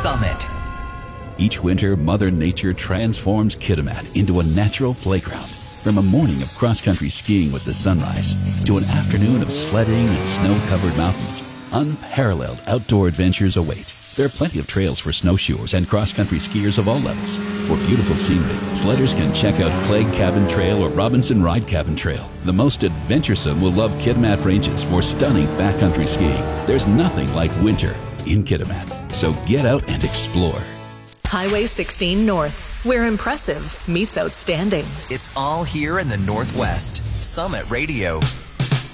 Summit. Each winter, Mother Nature transforms Kitimat into a natural playground. From a morning of cross-country skiing with the sunrise to an afternoon of sledding and snow-covered mountains, unparalleled outdoor adventures await. There are plenty of trails for snowshoers and cross-country skiers of all levels. For beautiful scenery, sledders can check out Clegg Cabin Trail or Robinson Ride Cabin Trail. The most adventuresome will love Kitimat Ranges for stunning backcountry skiing. There's nothing like winter in Kitimat, so get out and explore. Highway 16 North, where impressive meets outstanding. It's all here in the Northwest. Summit Radio.